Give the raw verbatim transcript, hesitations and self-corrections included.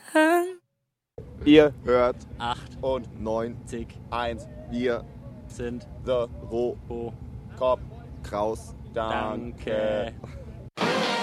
Ihr hört acht und neunzig eins. Wir sind The Bo. Rohkopf Kraus. Danke. Danke.